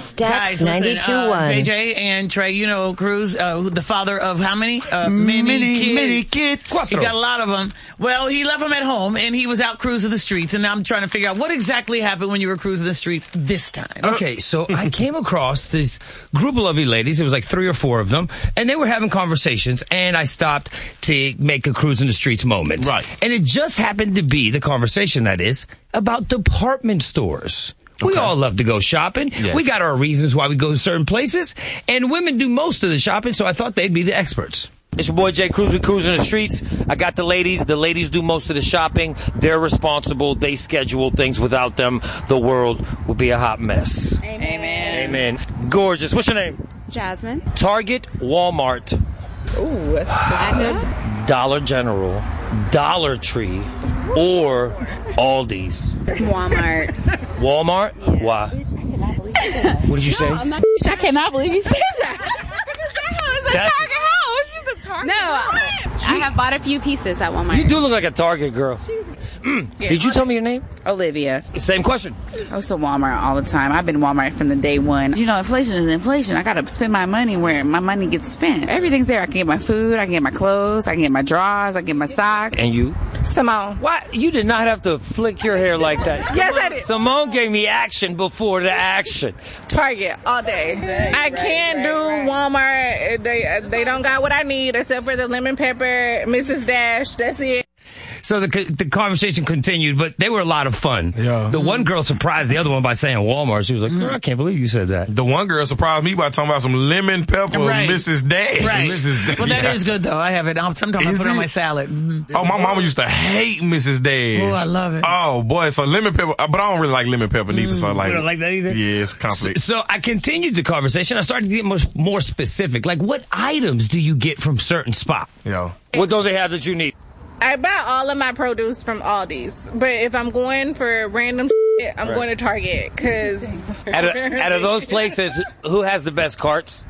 Stats 92.1. JJ and Trey, you know Cruz, the father of how many? Many kids. He got a lot of them. Well, he left them at home, and he was out cruising the streets, and now I'm trying to figure out what exactly happened when you were cruising the streets this time. Okay, so I came across this group of lovely ladies. It was like 3 or 4 of them, and they were having conversations, and I stopped to make a cruise in the streets moment. Right. And it just happened to be the conversation, that is, about department stores. We all love to go shopping. Yes. We got our reasons why we go to certain places, and women do most of the shopping, so I thought they'd be the experts. It's your boy Jay Cruz. We cruise in the streets. I got the ladies. The ladies do most of the shopping. They're responsible. They schedule things. Without them, the world would be a hot mess. Amen. Gorgeous. What's your name? Jasmine. Target, Walmart, Ooh, that's good. Dollar General, Dollar Tree, or Aldi's. Walmart. Walmart? Yeah. Why? What did you say? I cannot believe you said that. No, I have bought a few pieces at Walmart. You do look like a Target girl. Did you tell me your name? Olivia. Same question. I was to Walmart all the time. I've been Walmart from the day one. You know, inflation is inflation. I got to spend my money where my money gets spent. Everything's there. I can get my food. I can get my clothes. I can get my drawers. I can get my socks. And you? Simone. Why? You did not have to flick your hair like that. Yes, I did. Simone gave me action before the action. Target all day. I can't do Walmart. They don't got what I need except for the lemon pepper, Mrs. Dash. That's it. So the conversation continued, but they were a lot of fun. Yeah. The one girl surprised the other one by saying Walmart. She was like, girl, I can't believe you said that. The one girl surprised me by talking about some lemon pepper, Right. Mrs. Dash. Right. Mrs. Dash. Well, that is good, though. I have it. Sometimes I put it on my salad. Mm-hmm. Oh, my mama used to hate Mrs. Dash. Oh, I love it. Oh, boy. So lemon pepper, but I don't really like lemon pepper neither. So You don't like that either? Yeah, it's conflict. So I continued the conversation. I started to get more specific. Like, what items do you get from certain spots? Yeah. What don't they have that you need? I buy all of my produce from Aldi's, but if I'm going for random shit, I'm going to Target, because Out of those places, who has the best carts?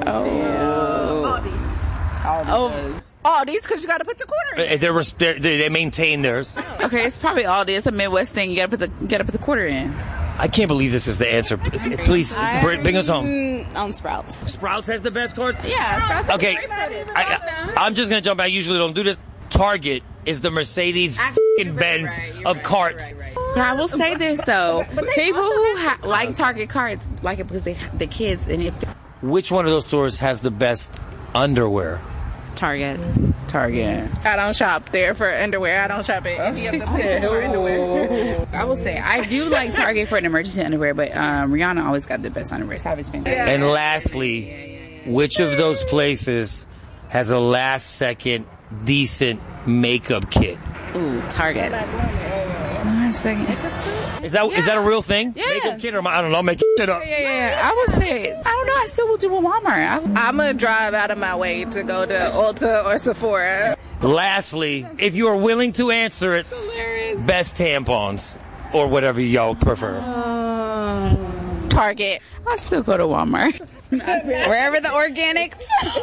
Aldi's, because you got to put the quarter in. They maintain theirs. Okay, it's probably Aldi. It's a Midwest thing. You got to put the quarter in. I can't believe this is the answer. Please, bring us home. On Sprouts. Sprouts has the best carts? Yeah, Sprouts. Okay, I'm just going to jump. I usually don't do this. Target is the Mercedes Benz of carts. But I will say this, though. People who like Target carts like it because the kids in it. Which one of those stores has the best underwear? Target. I don't shop there for underwear. I don't shop at any of the places for underwear. I will say, I do like Target for an emergency underwear, but Rihanna always got the best underwear. Savage Fan. And lastly, which of those places has a last-second decent makeup kit? Ooh, Target. Last second. Is that a real thing? Yeah. Makeup kit, or I don't know, make it up. Yeah. I would say, I don't know. I still will do a Walmart. I'm gonna drive out of my way to go to Ulta or Sephora. Lastly, if you are willing to answer it, best tampons or whatever y'all prefer. Target. I still go to Walmart. Wherever the organics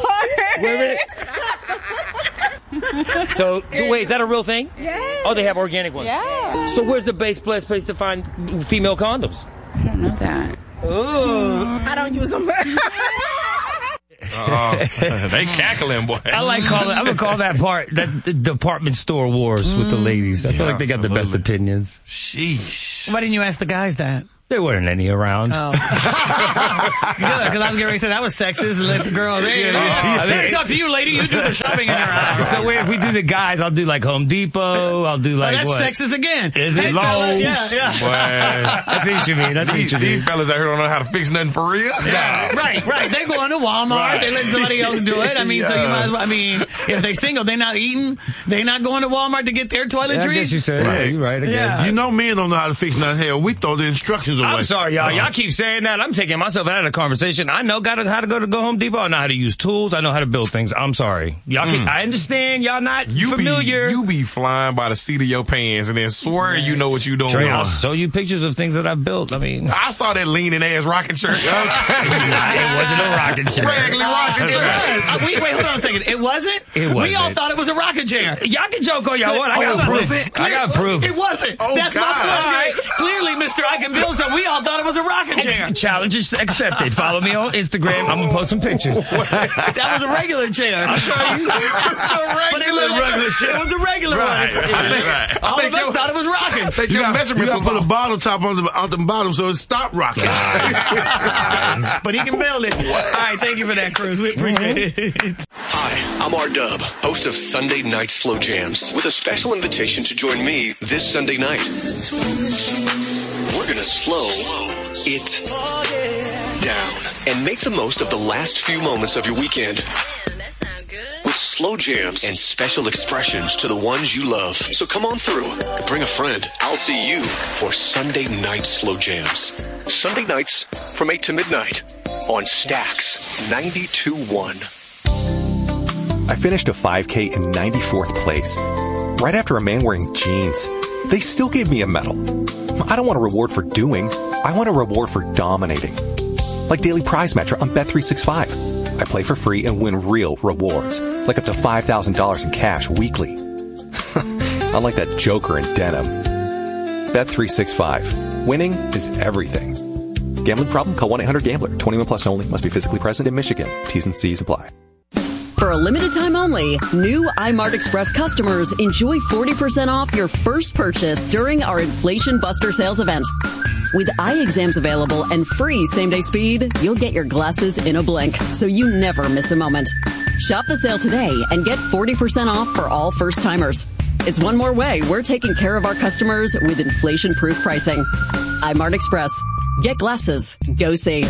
are. So, wait, is that a real thing? Yeah. Oh, they have organic ones. Yeah. So where's the best place to find female condoms? I don't know that. Ooh. I don't use them. They cackling, boy. I'm gonna call that part the department store wars with the ladies. I feel like they got the best opinions. Sheesh. Why didn't you ask the guys that? There weren't any around. Oh. Good, because I was getting ready to say that was sexist and let the girls. Let me talk to you, lady. You do the shopping in your house. So if we do the guys, I'll do like Home Depot. I'll do like that's what? sexist again. Is it? Lowe's. Yeah. I see what you mean. These fellas out here don't know how to fix nothing for real. Yeah. Right. They're going to Walmart. They let somebody else do it. I mean, so you might as well. I mean, if they single, they're not eating. They're not going to Walmart to get their toiletries. Yeah, I guess you said. Right. Yeah, you're right. I guess. Yeah. You know men don't know how to fix nothing. Hell, we throw the instructions away. I'm sorry, y'all. Y'all keep saying that. I'm taking myself out of the conversation. I know how to go Home Depot. I know how to use tools. I know how to build things. I'm sorry. Y'all I understand y'all not familiar. You be flying by the seat of your pants and then swear you know what you doing. Trey, I'll show you pictures of things that I've built. I mean, I saw that leaning ass rocking chair. it wasn't a rocking chair. Regular rocking chair. Wait, hold on a second. It wasn't? It wasn't. We all thought it was a rocket chair. Y'all can joke all y'all want. I got proof. It wasn't. Oh, That's God. my point. All right. Clearly, Mr. I can build something. So we all thought it was a rocking chair. Challenge is accepted. Follow me on Instagram. I'm going to post some pictures. That was a regular chair. I'll show you. regular chair. It was a regular one. Right. All of us thought it was rocking. You got to put a bottle top on the bottom so it stopped rocking. But he can build it. All right, thank you for that, Cruz. We appreciate it. Hi, I'm R-Dub, host of Sunday Night Slow Jams, with a special invitation to join me this Sunday night. We're going to slow it down and make the most of the last few moments of your weekend. With slow jams and special expressions to the ones you love. So come on through. Bring a friend. I'll see you for Sunday Night Slow Jams. Sunday nights from 8 to midnight on Stax 92.1. I finished a 5K in 94th place, right after a man wearing jeans. They still gave me a medal. I don't want a reward for doing. I want a reward for dominating. Like Daily Prize Matcher on Bet365. I play for free and win real rewards, like up to $5,000 in cash weekly. Unlike that joker in denim. Bet365. Winning is everything. Gambling problem? Call 1-800-GAMBLER. 21 plus only. Must be physically present in Michigan. T's and C's apply. For a limited time only, new iMart Express customers enjoy 40% off your first purchase during our Inflation Buster sales event. With eye exams available and free same-day speed, you'll get your glasses in a blink, so you never miss a moment. Shop the sale today and get 40% off for all first-timers. It's one more way we're taking care of our customers with inflation-proof pricing. iMart Express. Get glasses. Go see.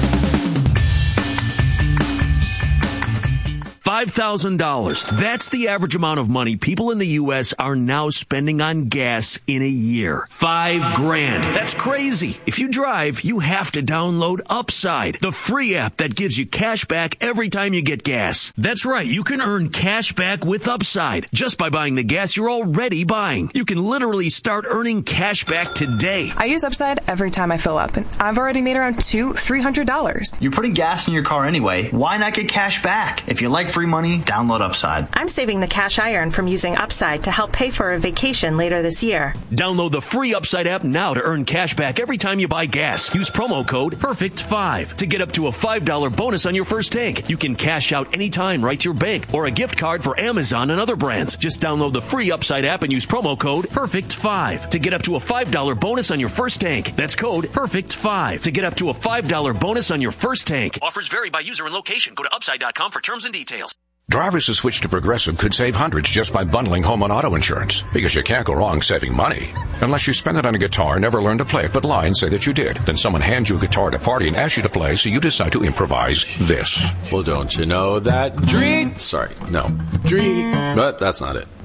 $5,000. That's the average amount of money people in the U.S. are now spending on gas in a year. $5,000. That's crazy. If you drive, you have to download Upside, the free app that gives you cash back every time you get gas. That's right. You can earn cash back with Upside just by buying the gas you're already buying. You can literally start earning cash back today. I use Upside every time I fill up, and I've already made around $200-$300. You're putting gas in your car anyway. Why not get cash back? If you like free money, download Upside. I'm saving the cash I earn from using Upside to help pay for a vacation later this year. Download the free Upside app now to earn cash back every time you buy gas. Use promo code PERFECT5 to get up to a $5 bonus on your first tank. You can cash out anytime right to your bank or a gift card for Amazon and other brands. Just download the free Upside app and use promo code PERFECT5 to get up to a $5 bonus on your first tank. That's code PERFECT5 to get up to a $5 bonus on your first tank. Offers vary by user and location. Go to Upside.com for terms and details. Drivers who switch to Progressive could save hundreds just by bundling home and auto insurance. Because you can't go wrong saving money. Unless you spend it on a guitar, never learn to play it, but lie and say that you did. Then someone hands you a guitar at a party and asks you to play, so you decide to improvise this. Well, don't you know that dream... Sorry, no. Dream... But that's not it.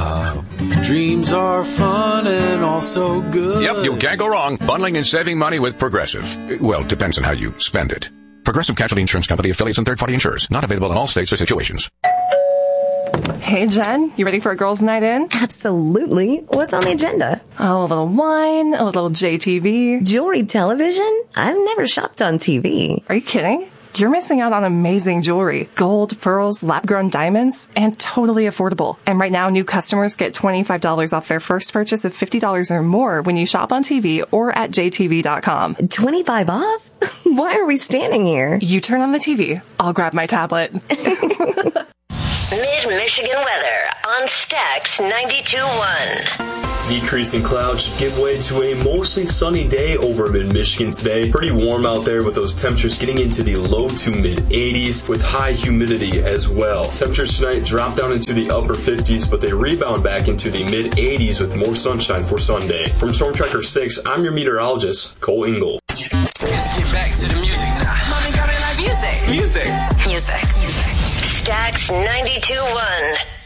Dreams are fun and also good. Yep, you can't go wrong. Bundling and saving money with Progressive. Well, depends on how you spend it. Progressive Casualty Insurance Company, affiliates, and third-party insurers. Not available in all states or situations. Hey, Jen, you ready for a girls' night in? Absolutely. What's on the agenda? Oh, a little wine, a little JTV. Jewelry television? I've never shopped on TV. Are you kidding? You're missing out on amazing jewelry. Gold, pearls, lab-grown diamonds, and totally affordable. And right now, new customers get $25 off their first purchase of $50 or more when you shop on TV or at jtv.com. 25 off? Why are we standing here? You turn on the TV. I'll grab my tablet. Mid-Michigan weather on Stax 92.1. Decreasing clouds should give way to a mostly sunny day over mid-Michigan today. Pretty warm out there with those temperatures getting into the low to mid-80s with high humidity as well. Temperatures tonight drop down into the upper 50s, but they rebound back into the mid-80s with more sunshine for Sunday. From Storm Tracker 6, I'm your meteorologist, Cole Ingle. Let's get back to the music now. Mommy got me like music. Music. Stax 92.1.